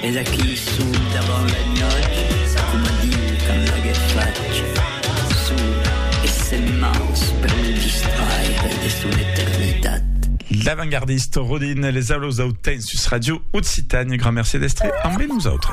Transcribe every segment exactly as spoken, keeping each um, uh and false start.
e da chi su davant la notte, come dire con la che faccio, su e se mouse per non distraire sull'eternità. L'avant-gardiste Rodin, les Aulos Auten sus Radio Occitanie, grand merci d'estre, en nous autres.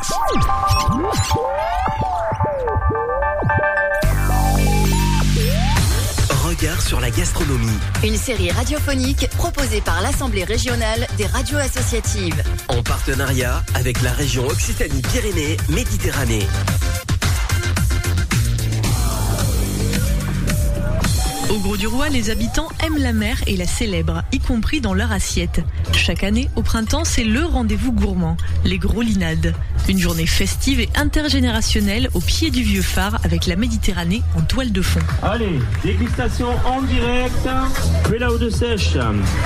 Regard sur la gastronomie. Une série radiophonique proposée par l'Assemblée régionale des radios associatives. En partenariat avec la région Occitanie-Pyrénées-Méditerranée. Au Grau-du-Roi, les habitants aiment la mer et la célèbrent, y compris dans leur assiette. Chaque année, au printemps, c'est le rendez-vous gourmand, les Groslinades. Une journée festive et intergénérationnelle au pied du vieux phare avec la Méditerranée en toile de fond. Allez, dégustation en direct, Pélau de sèche.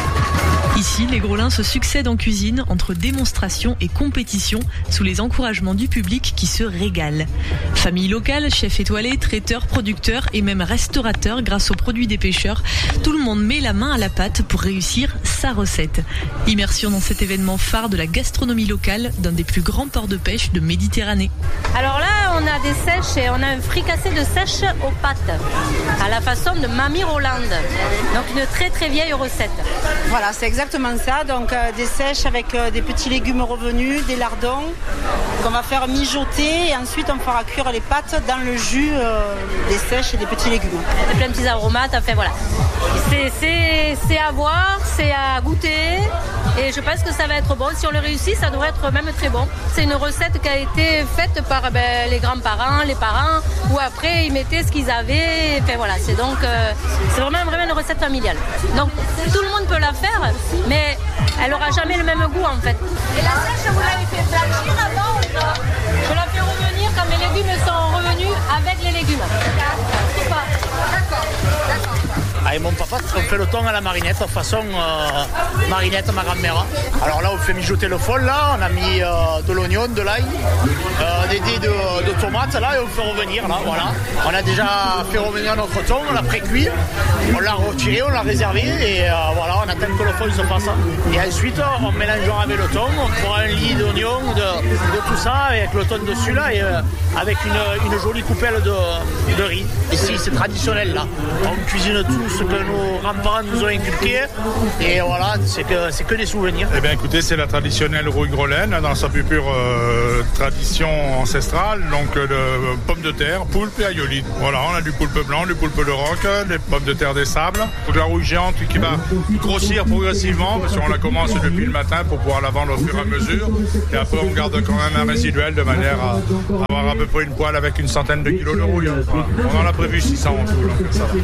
Ici, les Grolins se succèdent en cuisine entre démonstration et compétition sous les encouragements du public qui se régale. Famille locale, chefs étoilés, traiteurs, producteurs et même restaurateurs grâce aux produits des pêcheurs, tout le monde met la main à la pâte pour réussir sa recette. Immersion dans cet événement phare de la gastronomie locale d'un des plus grands ports de pêche de Méditerranée. Alors là, on a des sèches et on a un fricassé de sèche aux pâtes à la façon de Mamie Rolande. Donc une très très vieille recette. Voilà, c'est exactement ça, donc euh, des sèches avec euh, des petits légumes revenus, des lardons qu'on va faire mijoter et ensuite on fera cuire les pâtes dans le jus euh, des sèches et des petits légumes. Il y a plein de petits aromates, enfin voilà. C'est, c'est, c'est à voir, c'est à goûter et je pense que ça va être bon. Si on le réussit, ça devrait être même très bon. C'est une recette qui a été faite par ben, les grands-parents, les parents, où après ils mettaient ce qu'ils avaient. Enfin voilà, c'est donc euh, c'est vraiment, vraiment une recette familiale. Donc tout le monde peut la faire, mais elle n'aura jamais le même goût en fait. Et la sèche, vous l'avez fait blanchir avant ou pas? Je la fais revenir quand mes légumes sont revenus avec les légumes. D'accord, d'accord. Avec mon papa, on fait le thon à la marinette, façon euh, marinette, ma grand-mère. Alors là, on fait mijoter le fol, là, on a mis euh, de l'oignon, de l'ail, euh, des dés de, de tomates, là, et on fait revenir, là, voilà. On a déjà fait revenir notre thon, on l'a pré-cuit, on l'a retiré, on l'a réservé, et euh, voilà, on attend que le fol se fasse. Et ensuite, on mélange avec le thon, on fera un lit d'oignon, de, de tout ça, avec le thon dessus, là, et euh, avec une, une jolie coupelle de, de riz. Ici, c'est traditionnel, là. On cuisine tout ce que nos grands-parents nous ont inculqué et voilà, c'est que, c'est que des souvenirs. Eh bien écoutez, c'est la traditionnelle rouille grolaine dans sa plus pure euh, tradition ancestrale, donc euh, de pommes de terre, poulpe et aïoli. Voilà, on a du poulpe blanc, du poulpe de roc, des pommes de terre des sables, de la rouille géante qui va grossir progressivement parce qu'on la commence depuis le matin pour pouvoir la vendre au fur et à mesure et après on garde quand même un résiduel de manière à avoir à peu près une poêle avec une centaine de kilos de rouille. Voilà. On en a prévu six cents en tout, donc ça va.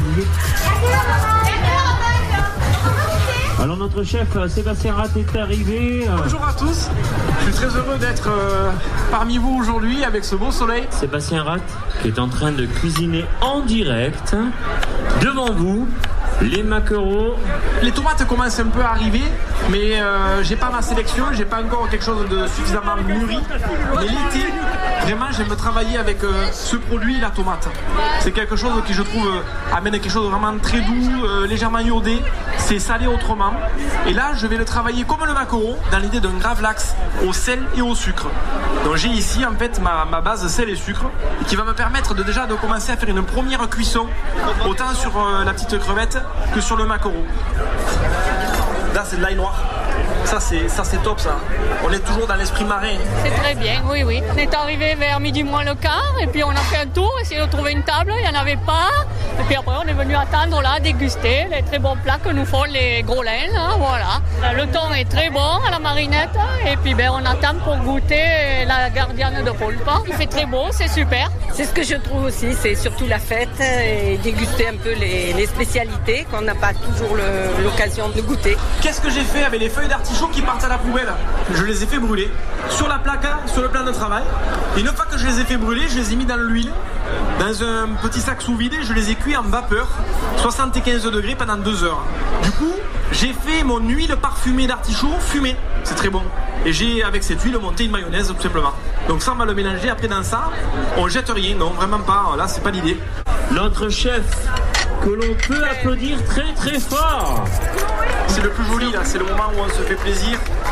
Alors notre chef Sébastien Ratt est arrivé. Bonjour à tous, je suis très heureux d'être euh, parmi vous aujourd'hui avec ce beau soleil. Sébastien Ratt qui est en train de cuisiner en direct devant vous les maquereaux. Les tomates commencent un peu à arriver, mais euh, j'ai pas ma sélection, j'ai pas encore quelque chose de suffisamment mûri. Mais l'été, vraiment j'aime travailler avec euh, ce produit, la tomate. C'est quelque chose qui je trouve euh, amène quelque chose de vraiment très doux, euh, légèrement iodé. C'est salé autrement. Et là, je vais le travailler comme le maquereau, dans l'idée d'un gravlax au sel et au sucre. Donc j'ai ici en fait ma, ma base sel et sucre, qui va me permettre de déjà de commencer à faire une première cuisson, autant sur euh, la petite crevette que sur le maquereau. Là, c'est de l'ail noir. Ça c'est, ça, c'est top, ça. On est toujours dans l'esprit marin. C'est très bien, oui, oui. On est arrivé vers midi moins le quart, et puis on a fait un tour, essayé de trouver une table, il n'y en avait pas. Et puis après, on est venu attendre, là, déguster les très bons plats que nous font les Grolins, là, voilà. Le thon est très bon à la marinette, et puis ben, on attend pour goûter la gardienne de poulpe. Il fait très beau, c'est super. C'est ce que je trouve aussi, c'est surtout la fête, et déguster un peu les, les spécialités qu'on n'a pas toujours le, l'occasion de goûter. Qu'est-ce que j'ai fait avec les feuilles d'artichaut qui partent à la poubelle? Je les ai fait brûler sur la plaque, sur le plan de travail. Et une fois que je les ai fait brûler, je les ai mis dans l'huile, dans un petit sac sous vide, et je les ai cuits en vapeur, soixante-quinze degrés pendant deux heures. Du coup, j'ai fait mon huile parfumée d'artichaut fumée. C'est très bon. Et j'ai, avec cette huile, monté une mayonnaise tout simplement. Donc ça, on va le mélanger. Après, dans ça, on jette rien. Non, vraiment pas. Là, c'est pas l'idée. Notre chef, que l'on peut applaudir très très fort. C'est le plus joli, là. C'est le moment où on se fait plaisir. On va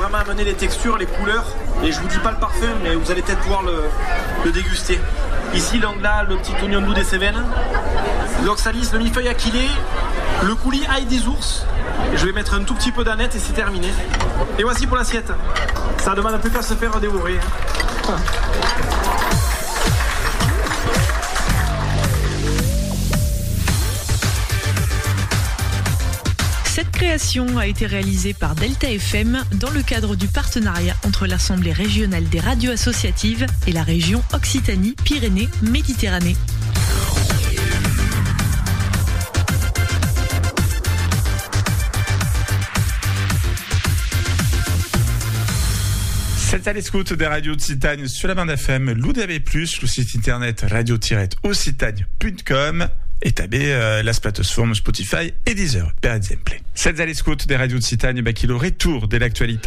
vraiment amener les textures, les couleurs. Et je vous dis pas le parfum, mais vous allez peut-être pouvoir le, le déguster. Ici, donc là, le petit oignon doux des Cévennes, l'oxalis, le millefeuille aquilé, le coulis ail des ours. Je vais mettre un tout petit peu d'aneth et c'est terminé. Et voici pour l'assiette. Ça demande un peu qu'à se faire dévorer. Hein. Cette création a été réalisée par Delta F M dans le cadre du partenariat entre l'Assemblée régionale des radios associatives et la région Occitanie-Pyrénées-Méditerranée. C'est à l'écoute des radios Occitanie sur la bande F M, l'U D A B plus, le site internet radio tiret occitanie point com et tabé euh, la plateforme Spotify et Deezer, per exemple. C'est à l'écoute des radios Occitanie, bah, qui le retour de l'actualité.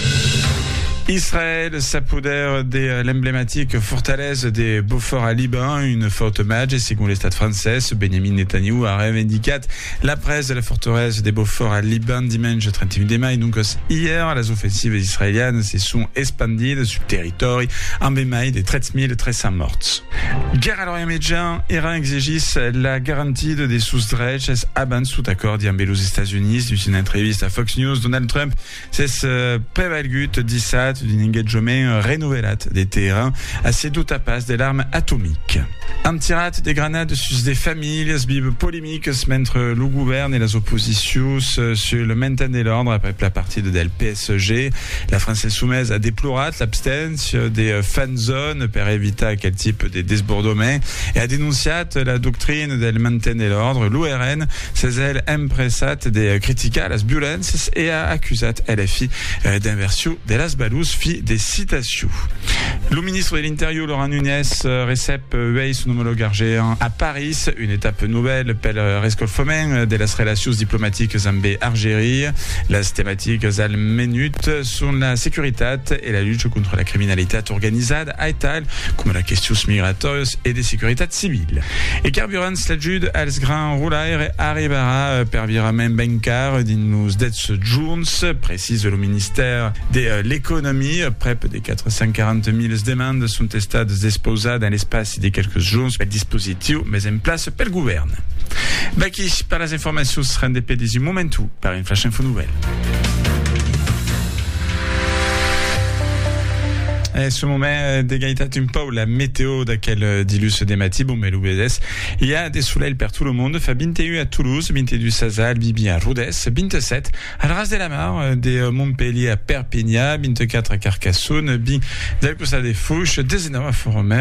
Israël s'apodère de l'emblématique fortaleza de Beaufort à Liban, une forte match, selon l'État français. Benjamin Netanyahu a revendiqué la presse de la forteresse de Beaufort à Liban dimanche trente et un de mai. Donc, hier, les offensives israéliennes se sont expandies sur le territoire en mai de treize mille trois cents morts. Guerre à l'Orient Médian, Iran exigit la garantie de sous-drets avant sous accord amb els Estats Unis. Dans une entrevista à Fox News, Donald Trump s'est prévalgut dissat d'un engagement renouvelat de Téhéran à ses doutes pas de l'arme atomique. Un tirat des grenades sur des familles, bible polémique entre le gouvernement et les oppositions sur le maintien de l'ordre après la partie de L P S G. La France insoumise a déploré l'absence des fan zones pour éviter quel type de désbordement et a dénoncé la doctrine del maintien de l'ordre. L'U R N s'est elle impressat de critiquer les violences et a accusé L F I d'inversion de las balous fi des citations. Le ministre de l'Intérieur, Laurent Nunez, récep veille son homologue argéen à Paris, une étape nouvelle pour le rescolfoment de las relations diplomatiques amb Algérie. Les thématiques al menut sont la sécurité et la lutte contre la criminalité organisée à tal comme la question migratoire et de sécurité civile. Et carburant l'ajude als grand roulaire arrivera per virament bancaire dins dels jours, précise le ministère de l'économie. Près de quatre cent quarante mille demandes sont estades disposées dans l'espace de quelques jours. Le dispositif mais en place par le gouvernement. Baki, par les informations seront dépêchées du moment tout par une flash info nouvelle. Et ce moment d'égalité un peu la météo d'aquel dilus des mati, bon mais l'U B S. Il y a des soleils per tout le monde. Fa vingt-et-un à Toulouse, vingt-deux à Sazal, Bibi à Rodez, vingt-sept à la Ras de la Mar, de Montpellier à Perpignan, vingt-quatre à Carcassonne, vingt d'Alcosa des Fouches, dix-neuf à Fourmer.